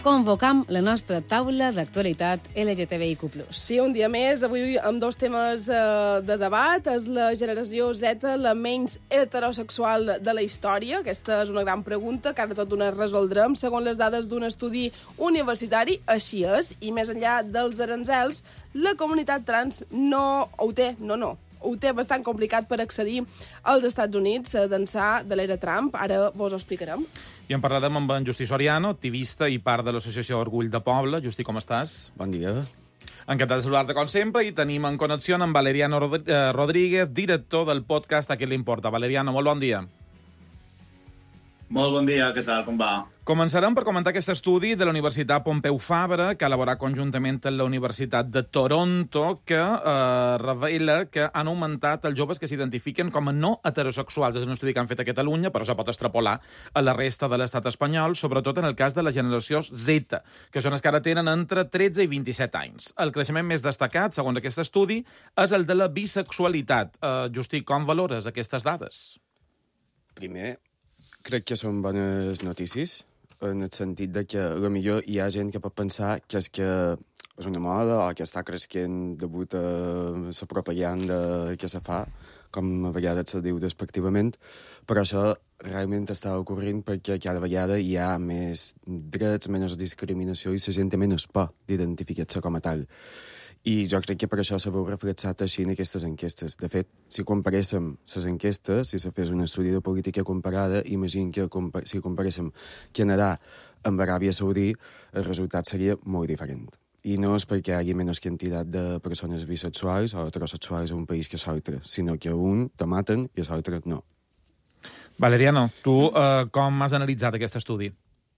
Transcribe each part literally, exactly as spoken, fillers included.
convocam la nostra taula d'actualitat L G T B I Q plus. Sí, un dia més, avui amb dos temes eh, de debat. És la generació Z la menys heterosexual de la història? Aquesta és una gran pregunta que ara tot una resoldrem. Segons les dades d'un estudi universitari, així és, i més enllà dels aranzels, la comunitat trans no ho té, no, no. Ho té bastant complicat per accedir als Estats Units d'ençà de l'era Trump. Ara vos ho explicarem. I en parlarem amb en Justí Soriano, activista i part de l'associació Orgull de Poble. Justí, com estàs? Bon dia. Encantat de saludar-te, com sempre, i tenim en connexió amb Valeriano Rodríguez, director del podcast A què li importa. Valeriano, molt bon dia. Molt bon dia, què tal, com va? Començarem per comentar aquest estudi de la Universitat Pompeu Fabra, que ha elaborat conjuntament amb la Universitat de Toronto, que eh, revela que han augmentat els joves que s'identifiquen com a no heterosexuals. És un estudi que han fet a Catalunya, però se pot extrapolar a la resta de l'estat espanyol, sobretot en el cas de la generació Z, que són els que ara tenen entre tretze i vint-i-set anys. El creixement més destacat, segons aquest estudi, és el de la bisexualitat. Eh, Justí, com valores aquestes dades? Primer, crec que són bones notícies, en el sentit de que potser hi ha gent que pot pensar que és que és una moda o que està creixent degut a la propaganda que se fa, com a vegades se diu despectivament, però això realment està ocorrent perquè cada vegada hi ha més drets, menys discriminació i la gent té menys por d'identificar-se com a tal. I jo crec que per això se veu reflexat així en aquestes enquestes. De fet, si comparéssim les enquestes, si se fes un estudi de política comparada, imagina que compa si comparéssim Canadà amb Aràbia Saudí, el resultat seria molt diferent. I no és perquè hi hagi menys quantitat de persones bisexuals o heterosexuals en un país que l'altre, sinó que un te maten i l'altre no. Valeriano, tu eh, com has analitzat aquest estudi?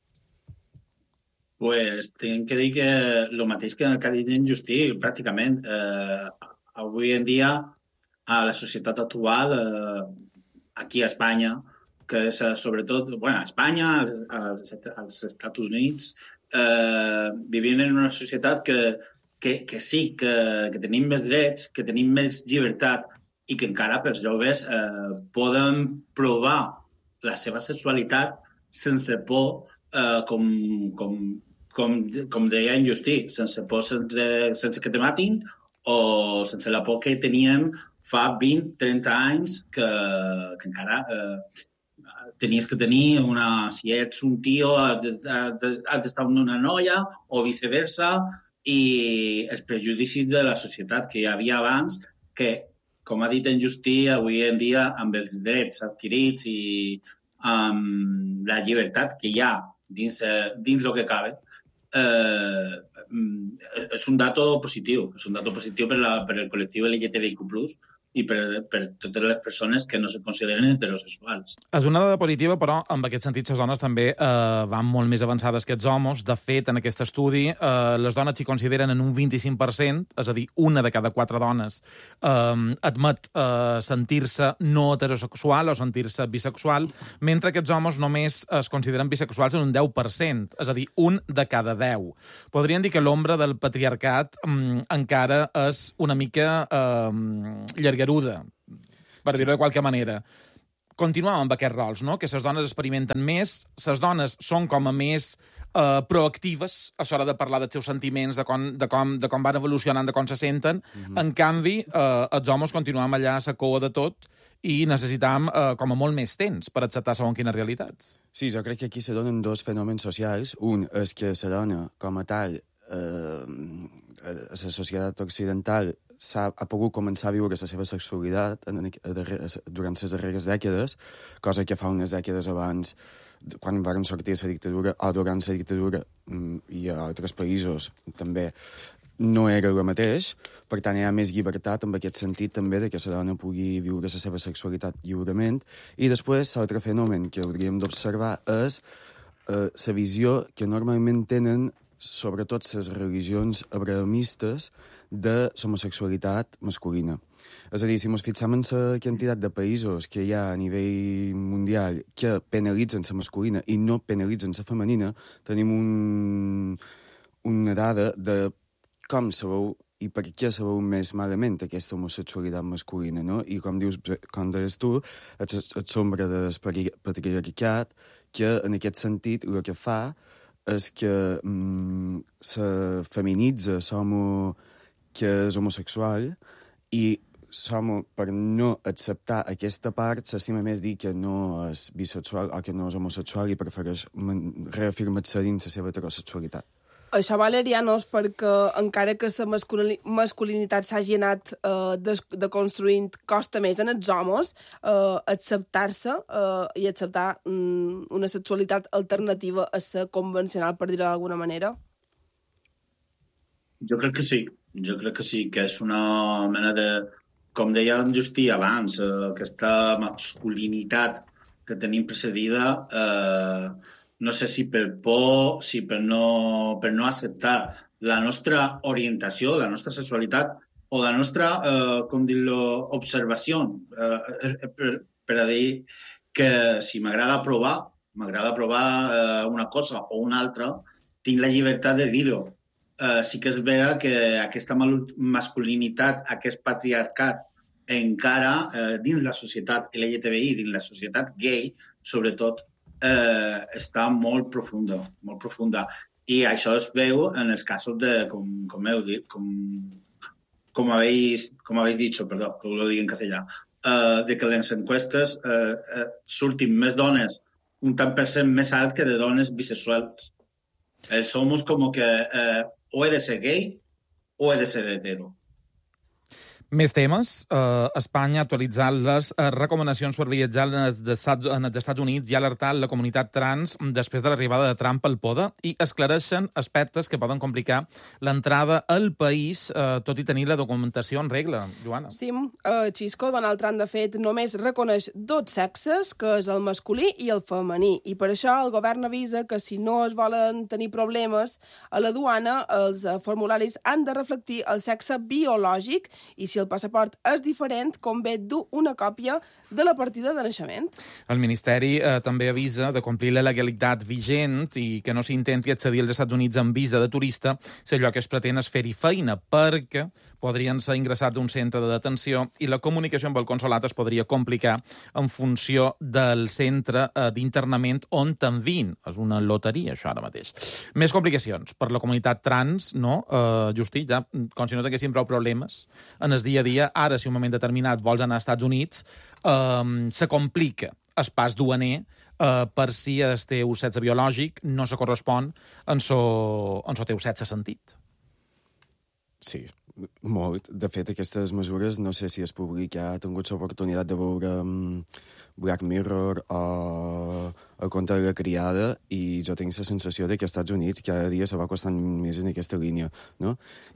Pues tinc que dir que el mateix que, que ha dit en Justí, pràcticament. Eh, avui en dia, a la societat actual, eh, aquí a Espanya, que és sobretot, bueno, a Espanya, als, als, als Estats Units, eh, vivim en una societat que, que, que sí, que, que tenim més drets, que tenim més llibertat i que encara per joves eh, poden provar la seva sexualitat sense por, eh, com, com, com, com deia en Justí, sense por, sense, sense que te matin o sense la por que teníem fa vint trenta anys que, que encara eh, tenies que tenir una... Si ets un tio, has d'estar amb una noia o viceversa, i els prejudicis de la societat que hi havia abans, que, com ha dit en Justí, avui en dia, amb els drets adquirits i amb la llibertat que hi ha dins, dins el que cabe, eh, és un dato positiu. És un dato positiu per, la, per el col·lectiu L G T B I Q plus, i per, per totes les persones que no se consideren heterosexuals. És una dada positiva, però en aquest sentit les dones també eh, van molt més avançades que els homes. De fet, en aquest estudi, eh, les dones s'hi consideren en un vint-i-cinc per cent, és a dir, una de cada quatre dones eh, admet eh, sentir-se no heterosexual o sentir-se bisexual, mentre que els homes només es consideren bisexuals en un deu per cent, és a dir, un de cada deu. Podríem dir que l'ombra del patriarcat mm, encara és una mica eh, llarga per dir-ho de qualque manera. Continuem amb aquests rols, no? Que les dones experimenten més, les dones són com a més eh, proactives a l'hora de parlar dels seus sentiments, de com, de com, de com van evolucionant, de com se senten. Mm-hmm. En canvi, eh, els homes continuem allà a la cua de tot i necessitam eh, com a molt més temps per acceptar segons quines realitats. Sí, jo crec que aquí se donen dos fenòmens socials. Un és que la dona, com a tal, eh, a la societat occidental ha, ha pogut començar a viure la seva sexualitat en, en, durant les darreres dècades, cosa que fa unes dècades abans, quan van sortir la dictadura, o durant la dictadura i a altres països també, no era el mateix. Per tant, hi ha més llibertat en aquest sentit també de que la dona pugui viure la seva sexualitat lliurement. I després, l'altre fenomen que hauríem d'observar és eh, la visió que normalment tenen sobretot les religions abrahamistes de l'homosexualitat masculina. És a dir, si ens fixem en la quantitat de països que hi ha a nivell mundial que penalitzen la masculina i no penalitzen la femenina, tenim un, una dada de com se veu i per què se veu més malament aquesta homosexualitat masculina, no? I com dius, com deies tu, és, és sombra del patriarcat que en aquest sentit el que fa és que mm, se feminitza l'home que és homosexual i som, per no acceptar aquesta part, s'estima més dir que no és bisexual o que no és homosexual i prefereix reafirmar-se dins la seva heterosexualitat. Això, Valerià, no és perquè, encara que la masculinitat s'hagi anat eh, deconstruint, costa més en els homes eh, acceptar-se eh, i acceptar mm, una sexualitat alternativa a la convencional, per dir-ho d'alguna manera? Jo crec que sí. Jo crec que sí, que és una mena de... Com deia en Justí abans, eh, aquesta masculinitat que tenim precedida... Eh, no sé si per por, si per no, per no acceptar la nostra orientació, la nostra sexualitat o la nostra, eh, com dir-lo, observació, eh, per, per a dir que si m'agrada provar, m'agrada provar eh, una cosa o una altra, tinc la llibertat de dir-ho. Eh, sí que és vera que aquesta masculinitat, aquest patriarcat, encara eh, dins la societat L G T B I, dins la societat gay, sobretot, Eh, està molt profunda, molt profunda. I això es veu en els casos de, com, com heu dit, com, com habéis, com habéis dicho, perdó, que ho digui en castellà, eh, de que les enquestes eh, eh, surtin més dones, un tant per cent més alt que de dones bisexuals. El somos com que eh, o he de ser gay o he de ser hetero. Més temes. Uh, Espanya ha actualitzat les uh, recomanacions per viatjar en els, Estats, en els Estats Units i ha alertat la comunitat trans després de l'arribada de Trump al poder i esclareixen aspectes que poden complicar l'entrada al país, uh, tot i tenir la documentació en regla. Joana. Sí, uh, Xisco, Donald Trump, de fet, només reconeix dos sexes, que és el masculí i el femení, i per això el govern avisa que si no es volen tenir problemes a la duana, els uh, formularis han de reflectir el sexe biològic i si el passaport és diferent, convé dur una còpia de la partida de naixement. El Ministeri eh, també avisa de complir la legalitat vigent i que no s'intenti accedir als Estats Units amb visa de turista si allò que es pretén és fer-hi feina, perquè podrien ser ingressats a un centre de detenció i la comunicació amb el consolat es podria complicar en funció del centre eh, d'internament on t'envien. És una loteria, això, ara mateix. Més complicacions per la comunitat trans, no? Eh, Justí, ja, com si no tinguéssim prou problemes en el dia a dia. Ara, si un moment determinat vols anar als Estats Units, eh, se complica el pas duaner eh, per si el teu sexe biològic no se correspon en so, en so teu sexe sentit. Sí, molt. De fet, aquestes mesures, no sé si el públic ha tingut l'oportunitat de veure um, Black Mirror o El conte de la criada, i jo tinc la sensació que als Estats Units cada dia se va costant més en aquesta línia, no?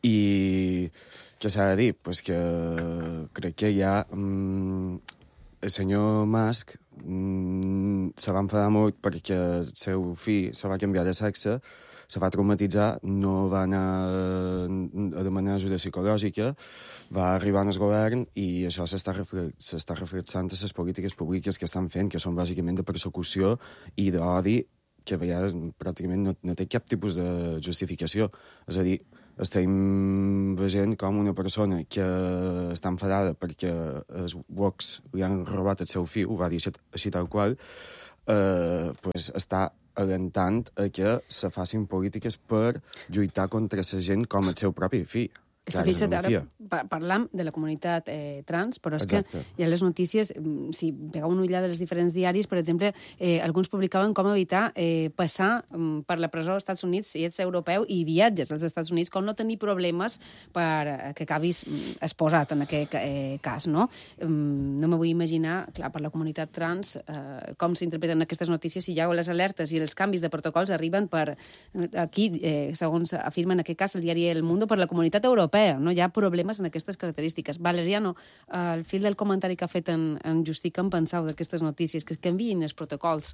I què s'ha de dir? Pues que crec que ja um, el senyor Musk um, se va enfadar molt perquè el seu fill se va canviar de sexe, se va traumatitzar, no va anar a demanar ajuda psicològica, va arribar al govern i això s'està reflexant a les polítiques públiques que estan fent, que són bàsicament de persecució i d'odi, que a vegades pràcticament no, no té cap tipus de justificació. És a dir, estem veient com una persona que està enfadada perquè els woks li han robat el seu fill, ho va dir així tal qual, eh, pues està alentant a que se facin polítiques per lluitar contra la gent com el seu propi fill. És que fixa't, ara parlam de la comunitat eh, trans, però és Exacte. que hi ha les notícies, si pegau una ullada dels diferents diaris, per exemple, eh, alguns publicaven com evitar eh, passar um, per la presó als Estats Units si ets europeu i viatges als Estats Units, com no tenir problemes per eh, que acabis exposat en aquest eh, cas, no? Um, no me vull imaginar, clar, per la comunitat trans, eh, com s'interpreten aquestes notícies si ja les alertes i els canvis de protocols arriben per, aquí, eh, segons afirma en aquest cas el diari El Mundo, per la comunitat europea. No hi ha problemes en aquestes característiques. Valeriano, al fil del comentari que ha fet en, en Justí, què en penseu d'aquestes notícies? Que es canviïn els protocols?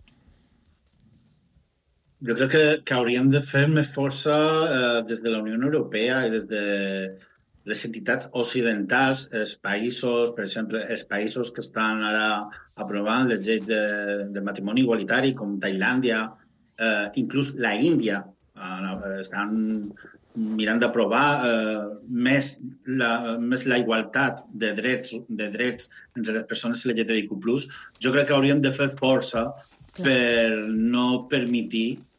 Jo crec que, que hauríem de fer més força eh, des de la Unió Europea i des de les entitats occidentals, els països, per exemple, els països que estan ara aprovant les lleis de, de matrimoni igualitari, com Tailàndia, eh, inclús la Índia, eh, estan mirant d'aprovar eh, més, la, més la igualtat de drets, de drets entre les persones L G T B I Q plus, jo crec que hauríem de fer força Clar. per no permetir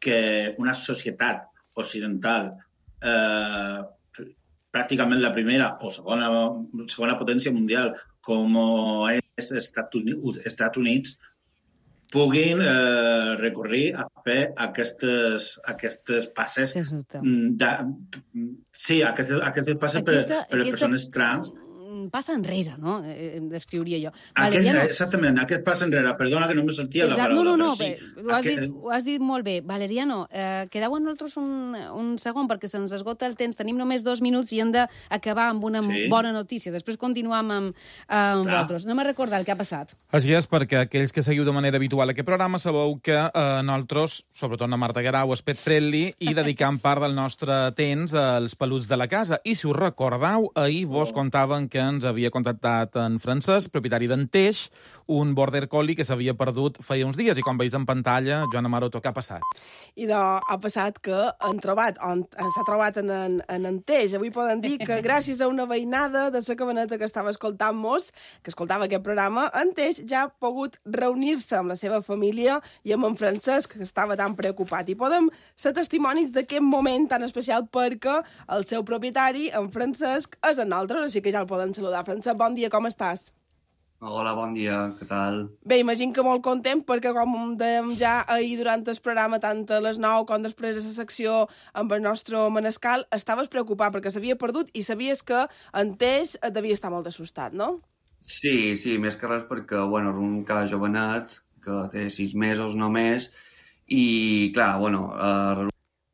que una societat occidental, eh, pràcticament la primera o segona, segona potència mundial, com és Estats Units, Estats Units puguin eh, recorrir a fer aquestes, aquestes passes. De, sí, aquestes, aquestes passes aquesta, per, per les aquesta... persones trans. Passa enrere, no? Eh, descriuria jo. Aquest, Valeriano... Exactament, aquest passa enrere. Perdona que no me sortia la paraula. No, no, no, sí, ho, has aquest... dit, ho has dit molt bé. Valeriano, eh, quedeu amb nosaltres un, un segon, perquè se'ns esgota el temps. Tenim només dos minuts i hem d'acabar amb una sí. bona notícia. Després continuem amb, amb vosaltres. No me recorda el que ha passat. Així és, perquè aquells que seguiu de manera habitual aquest programa sabeu que eh, nosaltres, sobretot la Marta Guerau, és pet friendly i dedicam part del nostre temps als peluts de la casa. I si us recordeu, ahir vos oh. contaven que ens havia contactat en Francesc, propietari d'Enteix, un border collie que s'havia perdut feia uns dies, i quan veus en pantalla, Joana Maroto, què ha passat? I de, ha passat que han trobat, on s'ha trobat en, en, en Enteix. Avui poden dir que gràcies a una veïnada de la cabaneta que estava escoltant-nos, que escoltava aquest programa, Enteix ja ha pogut reunir-se amb la seva família i amb en Francesc, que estava tan preocupat. I podem ser testimonis d'aquest moment tan especial perquè el seu propietari, en Francesc, és en nosaltres, així que ja el poden saludar. Francesc, bon dia, com estàs? Hola, bon dia, què tal? Bé, imagino que molt content, perquè com dèiem ja ahir durant el programa, tant a les nou com després a la secció amb el nostre Manescal, estaves preocupat perquè s'havia perdut i sabies que Enteix et devia estar molt assustat, no? Sí, sí, més que res perquè, bueno, és un cas jovenet, que té sis mesos només, i, clar, bueno, eh,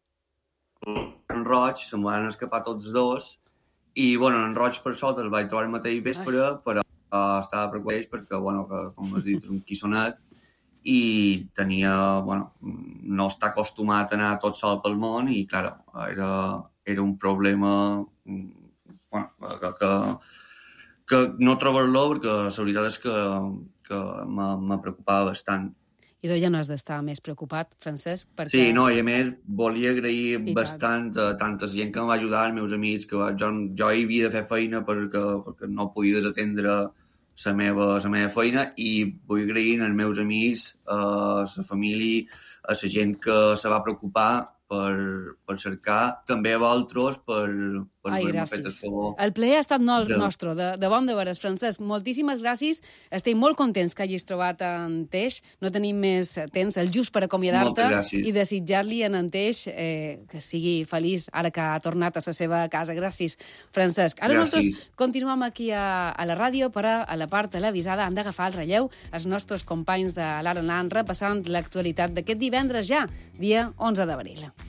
en Roig se'n van escapar tots dos, i, bueno, en Roig per sota el vaig trobar el mateix vespre, però uh, estava preocupat perquè, bueno, que, com has dit, és un quissonet i tenia, bueno, no està acostumat a anar tot sol pel món i, clar, era, era un problema, bueno, que, que, que no trobar-lo perquè la veritat és que, que me preocupava bastant. I tu ja no has d'estar més preocupat, Francesc, perquè... Sí, no, i a més volia agrair I bastant a tanta gent que em va ajudar, els meus amics, que jo, jo hi havia de fer feina perquè, perquè no podia desatendre la meva, la meva feina, i vull agrair als meus amics, a la família, a la gent que se va preocupar per, per cercar, també a vosaltres, per, per haver-me fet el favor. El plaer ha estat no, de... nostre, de, de bon de veres, Francesc. Moltíssimes gràcies. Estic molt contents que hagis trobat en Teix. No tenim més temps, el just per acomiadar-te i desitjar-li en Teix eh, que sigui feliç ara que ha tornat a la seva casa. Gràcies, Francesc. Ara gràcies. Nosaltres continuem aquí a, a la ràdio, però a la part televisada han d'agafar el relleu els nostres companys de l'Ara Nan repassant l'actualitat d'aquest divendres ja, dia onze d'abril.